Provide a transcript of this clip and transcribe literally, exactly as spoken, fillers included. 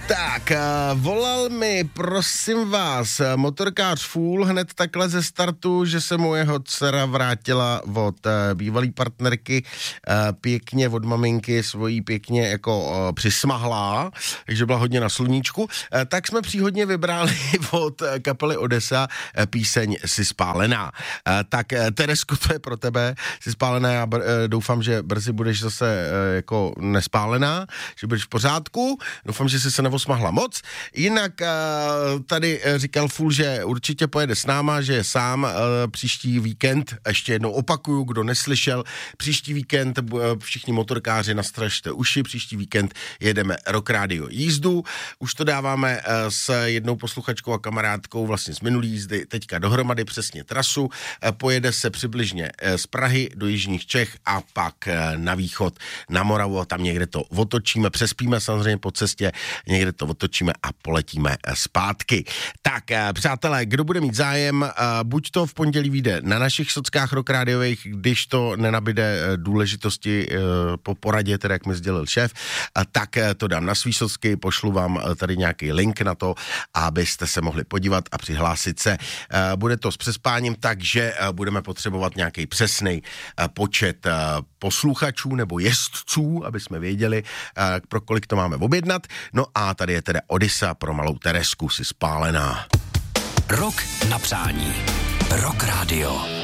Tak, uh, volal mi, prosím vás, motorkář Fůl hned takhle ze startu, že se mu jeho dcera vrátila od uh, bývalý partnerky uh, pěkně od maminky svojí pěkně jako uh, přismahlá, takže byla hodně na sluníčku. Uh, tak jsme příhodně vybrali od uh, kapely Odessa uh, píseň Si spálená. Uh, tak uh, Teresko, to je pro tebe, Si spálená, já br- uh, doufám, že brzy budeš zase uh, jako nespálená, že budeš v pořádku, doufám, že jsi se nevosmahla moc. Jinak uh, tady uh, říkal Fůl, že určitě pojede s náma, že je sám uh, příští víkend, ještě jednou opakuju, kdo neslyšel, příští víkend uh, všichni motorkáři nastražte uši, příští víkend jedeme Rock Radio jízdu, už to dáváme uh, s jednou posluchačkou a kamarádkou vlastně z minulý jízdy teďka dohromady přesně trasu, uh, pojede se přibližně uh, z Prahy do jižních Čech a pak uh, na východ, na Moravu a tam někde to otočíme, přespíme samozřejmě po cestě, někde to otočíme a poletíme zpátky. Tak, přátelé, kdo bude mít zájem, buď to v pondělí vyjde na našich sockách Rock Rádiových, když to nenabide důležitosti po poradě, tedy jak mi sdělil šéf, tak to dám na svý socky, pošlu vám tady nějaký link na to, abyste se mohli podívat a přihlásit se. Bude to s přespáním, takže budeme potřebovat nějaký přesný počet posluchačů nebo jezdců, aby jsme věděli, pro kolik to máme objednat. No a tady je teda Odessa pro malou Teresku, Si spálená. Rok na přání. Rock Radio.